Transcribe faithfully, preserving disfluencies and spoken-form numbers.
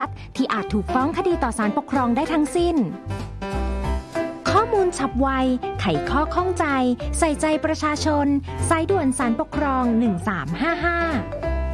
ที่อาจถูกฟ้องคดีต่อศาลปกครองได้ทั้งสิ้นข้อมูลฉับไวไขข้อข้องใจใส่ใจประชาชนสายด่วนศาลปกครองหนึ่งสามห้าห้า